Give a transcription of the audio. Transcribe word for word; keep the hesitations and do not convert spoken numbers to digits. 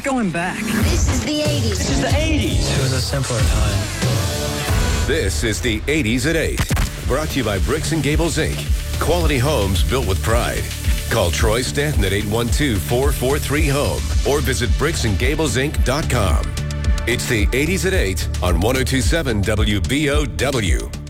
We're going back. This is the eighties. This is the eighties. It was a simpler time. This is the eighties at eight. Brought to you by Bricks and Gables, Incorporated. Quality homes built with pride. Call Troy Stanton at eight one two, four four three, home or visit bricks and gables inc dot com. It's the eighties at eight on one oh two point seven W B O W.